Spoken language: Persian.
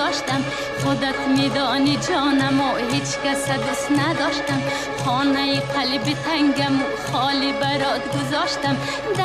گذاشتم. خودت میدانی جانم و هیچ کس دوست نداشتم. خانه قلب تنگم و خالی برات گذاشتم.